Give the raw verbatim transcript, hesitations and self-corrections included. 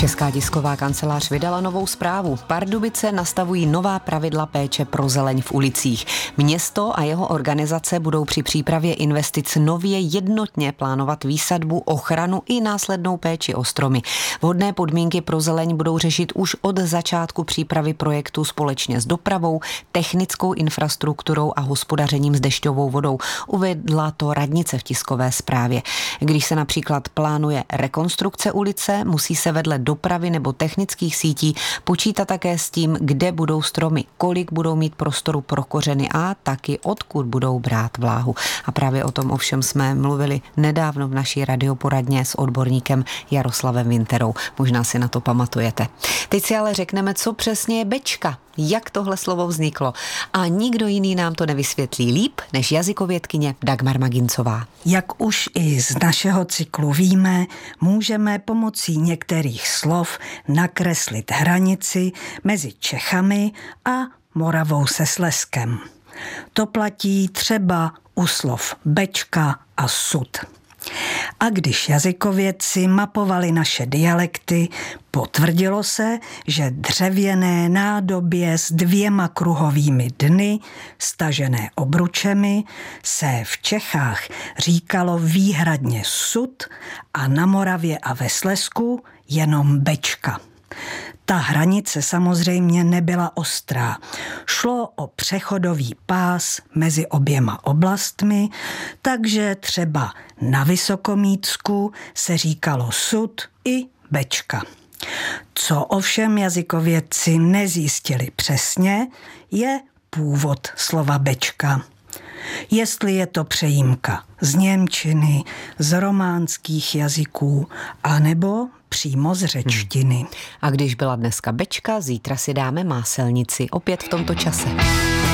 Česká tisková kancelář vydala novou zprávu. Pardubice nastavují nová pravidla péče pro zeleň v ulicích. Město a jeho organizace budou při přípravě investic nově jednotně plánovat výsadbu, ochranu i následnou péči o stromy. Vhodné podmínky pro zeleň budou řešit už od začátku přípravy projektu společně s dopravou, technickou infrastrukturou a hospodařením s dešťovou vodou. Uvedla to radnice v tiskové zprávě. Když se například plánuje rekonstrukce ulice, musí se vedle dopravy nebo technických sítí počítat také s tím, kde budou stromy, kolik budou mít prostoru pro kořeny a taky odkud budou brát vláhu. A právě o tom ovšem jsme mluvili nedávno v naší radioporadně s odborníkem Jaroslavem Winterou. Možná si na to pamatujete. Teď si ale řekneme, co přesně je bečka, jak tohle slovo vzniklo. A nikdo jiný nám to nevysvětlí líp než jazykovědkyně Dagmar Magincová. Jak už i z našeho cyklu víme, můžeme pomocí některých slov nakreslit hranici mezi Čechami a Moravou se Slezskem. To platí třeba u slov bečka a sud. A když jazykovědci mapovali naše dialekty, potvrdilo se, že dřevěné nádobě s dvěma kruhovými dny, stažené obručemi, se v Čechách říkalo výhradně sud a na Moravě a ve Slezsku jenom bečka. Ta hranice samozřejmě nebyla ostrá. Šlo o přechodový pás mezi oběma oblastmi, takže třeba na Vysokomítsku se říkalo sud i bečka. Co ovšem jazykovědci nezjistili přesně, je původ slova bečka. Jestli je to přejímka z němčiny, z románských jazyků, anebo přímo z řečtiny. A když byla dneska bečka, zítra si dáme máselnici, opět v tomto čase.